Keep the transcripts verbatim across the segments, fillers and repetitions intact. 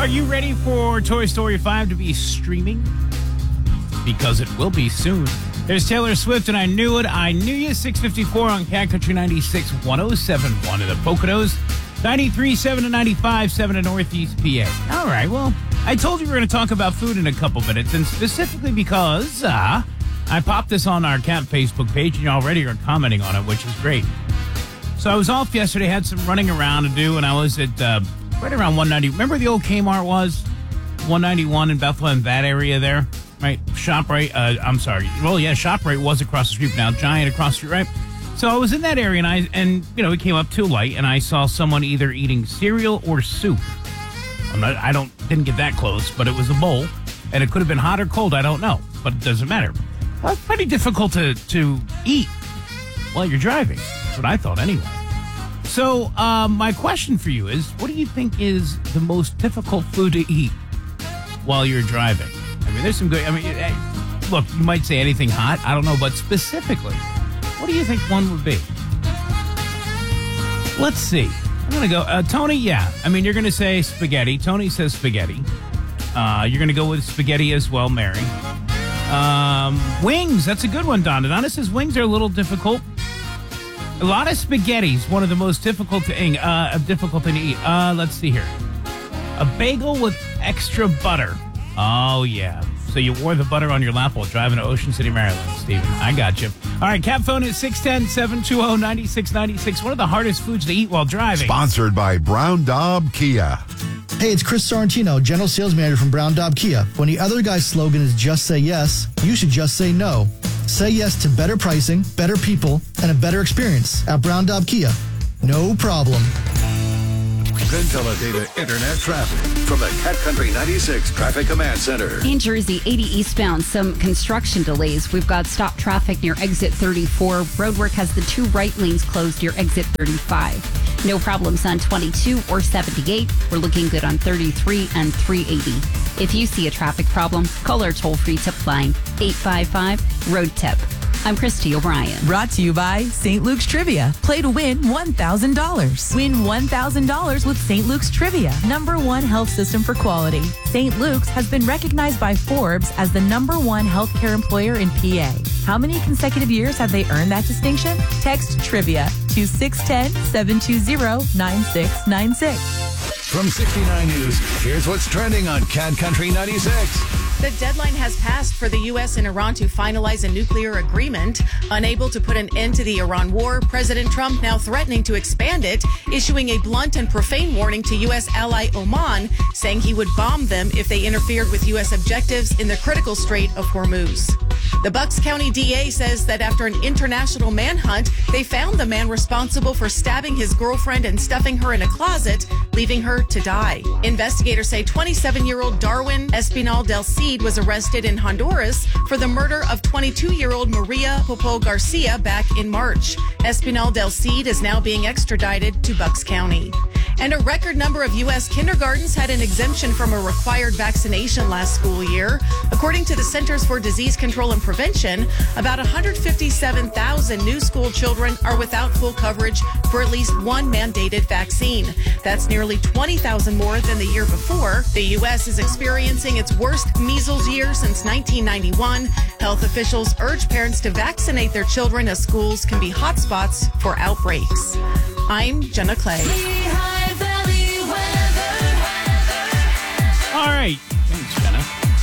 Are you ready for Toy Story five to be streaming? Because it will be soon. There's Taylor Swift, and I knew it. I knew you. six fifty-four on Cat Country ninety-six, one oh seven point one in the Poconos, ninety-three point seven to ninety-five point seven in Northeast P A. All right, well, I told you we were going to talk about food in a couple minutes, and specifically because uh, I popped this on our Cat Facebook page, and you already are commenting on it, which is great. So I was off yesterday, had some running around to do, and I was at uh, right around one ninety. Remember the old Kmart was? one ninety-one in Bethlehem, that area there? Right, ShopRite, uh, I'm sorry. Well, yeah, ShopRite was across the street now, Giant across the street, right? So I was in that area, and, I, and you know, it came up too light, and I saw someone either eating cereal or soup. I'm not, I don't, didn't get that close, but it was a bowl, and it could have been hot or cold, I don't know, but it doesn't matter. Well, it's pretty difficult to, to eat while you're driving. That's what I thought anyway. So um, my question for you is, what do you think is the most difficult food to eat while you're driving? I mean, there's some good... I mean, look, you might say anything hot. I don't know, but specifically, what do you think one would be? Let's see. I'm going to go... Uh, Tony, yeah. I mean, you're going to say spaghetti. Tony says spaghetti. Uh, you're going to go with spaghetti as well, Mary. Um, wings. That's a good one, Donna. Donna says wings are a little difficult. A lot of spaghetti's one of the most difficult to eat. Uh, difficult thing to eat. Uh, let's see here. A bagel with extra butter. Oh, yeah. So you wore the butter on your lap while driving to Ocean City, Maryland, Stephen. I got you. All right, Cap phone is six one zero, seven two zero, nine six nine six. One of the hardest foods to eat while driving. Sponsored by Brown Daub Kia. Hey, it's Chris Sorrentino, General Sales Manager from Brown Daub Kia. When the other guy's slogan is just say yes, you should just say no. Say yes to better pricing, better people, and a better experience at Brown Daub Kia. No problem. Consolidated Internet traffic from the Cat Country ninety-six Traffic Command Center. In Jersey, eighty eastbound, some construction delays. We've got stop traffic near exit thirty-four. Roadwork has the two right lanes closed near exit thirty-five. No problems on twenty-two or seventy-eight. We're looking good on thirty-three and three eighty. If you see a traffic problem, call our toll-free tip line, eight five five, road tip. I'm Christy O'Brien. Brought to you by Saint Luke's Trivia. Play to win one thousand dollars. Win one thousand dollars with Saint Luke's Trivia. Number one health system for quality. Saint Luke's has been recognized by Forbes as the number one healthcare employer in P A. How many consecutive years have they earned that distinction? Text Trivia to six one zero, seven two zero, nine six nine six. From sixty-nine News, here's what's trending on Cat Country ninety-six. The deadline has passed for the U S and Iran to finalize a nuclear agreement. Unable to put an end to the Iran war, President Trump now threatening to expand it, issuing a blunt and profane warning to U S ally Oman, saying he would bomb them if they interfered with U S objectives in the critical Strait of Hormuz. The Bucks County D A says that after an international manhunt, they found the man responsible for stabbing his girlfriend and stuffing her in a closet, leaving her to die. Investigators say twenty-seven-year-old Darwin Espinal del Cid was arrested in Honduras for the murder of twenty-two-year-old Maria Popo Garcia back in March. Espinal del Cid is now being extradited to Bucks County. And a record number of U S kindergartens had an exemption from a required vaccination last school year. According to the Centers for Disease Control and Prevention, about one hundred fifty-seven thousand new school children are without full coverage for at least one mandated vaccine. That's nearly twenty thousand more than the year before. The U S is experiencing its worst measles year since nineteen ninety-one. Health officials urge parents to vaccinate their children as schools can be hotspots for outbreaks. I'm Jenna Clay. All right. Thanks, Jenna.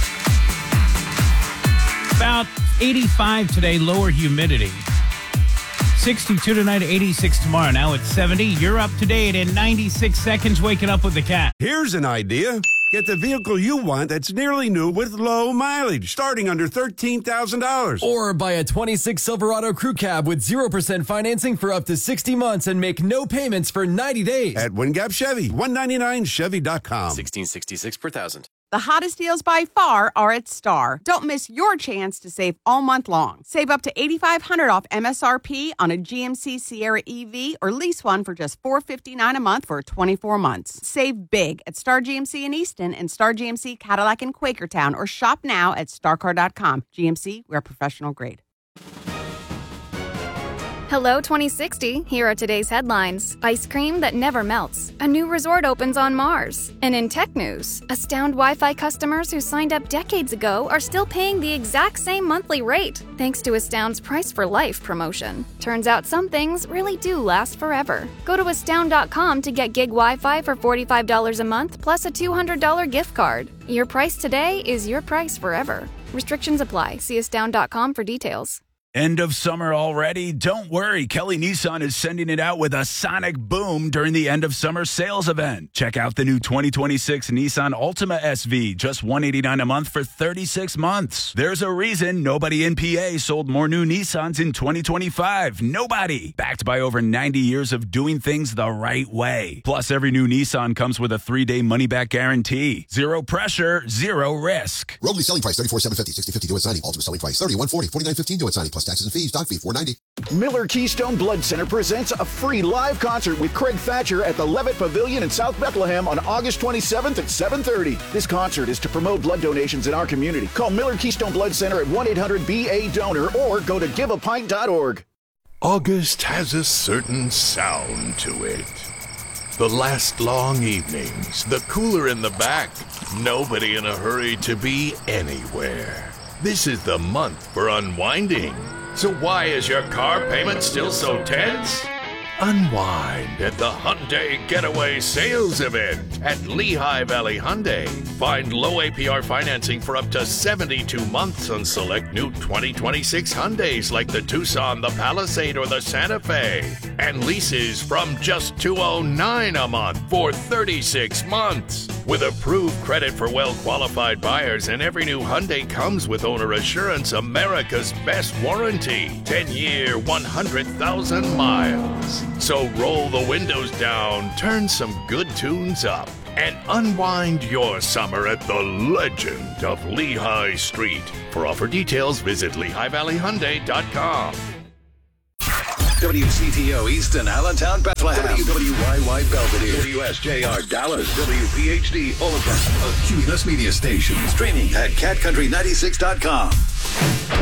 About eighty-five today, lower humidity. sixty-two tonight, eighty-six tomorrow. Now it's seventy. You're up to date in ninety-six seconds, waking up with the cat. Here's an idea. Get the vehicle you want that's nearly new with low mileage, starting under thirteen thousand dollars. Or buy a twenty-six Silverado Crew Cab with zero percent financing for up to sixty months and make no payments for ninety days. At Wingap Chevy, one ninety-nine Chevy dot com. sixteen sixty-six per thousand. The hottest deals by far are at Star. Don't miss your chance to save all month long. Save up to eight thousand five hundred dollars off M S R P on a G M C Sierra E V or lease one for just four hundred fifty-nine dollars a month for twenty-four months. Save big at Star G M C in Easton and Star G M C Cadillac in Quakertown or shop now at star car dot com. G M C, we're professional grade. Hello twenty sixty, here are today's headlines. Ice cream that never melts. A new resort opens on Mars. And in tech news, Astound Wi-Fi customers who signed up decades ago are still paying the exact same monthly rate, thanks to Astound's Price for Life promotion. Turns out some things really do last forever. Go to astound dot com to get gig Wi-Fi for forty-five dollars a month plus a two hundred dollars gift card. Your price today is your price forever. Restrictions apply. See astound dot com for details. End of summer already? Don't worry, Kelly Nissan is sending it out with a sonic boom during the end of summer sales event. Check out the new twenty twenty-six Nissan Altima S V, just one hundred eighty-nine dollars a month for thirty-six months. There's a reason nobody in P A sold more new Nissans in twenty twenty-five. Nobody. Backed by over ninety years of doing things the right way. Plus, every new Nissan comes with a three-day money-back guarantee. Zero pressure, zero risk. Roadly selling price thirty-four thousand seven hundred fifty dollars, sixty fifty due at signing. Ultimate selling price thirty-one forty, forty-nine fifteen due at signing plus taxes and fees. Doc fee four ninety. Miller Keystone Blood Center presents a free live concert with Craig Thatcher at the Levitt Pavilion in South Bethlehem on August twenty-seventh at seven thirty. This concert is to promote blood donations in our community. Call Miller Keystone Blood Center at one eight hundred B A donor or go to give a pint dot org. August has a certain sound to it. The last long evenings, the cooler in the back, nobody in a hurry to be anywhere. This is the month for unwinding. So why is your car payment still so tense? Unwind at the Hyundai Getaway Sales Event at Lehigh Valley Hyundai. Find low A P R financing for up to seventy-two months on select new twenty twenty-six Hyundais like the Tucson, the Palisade, or the Santa Fe. And leases from just two hundred nine dollars a month for thirty-six months. With approved credit for well-qualified buyers, and every new Hyundai comes with Owner Assurance, America's best warranty. ten-year, one hundred thousand miles. So roll the windows down, turn some good tunes up, and unwind your summer at the legend of Lehigh Street. For offer details, visit Lehigh Valley Hyundai dot com. W C T O Easton, Allentown, Bethlehem. W W Y Y Belvedere. W S J R Dallas. W P H D Olathe. A Cumulus Media Station. Streaming at cat country ninety-six dot com.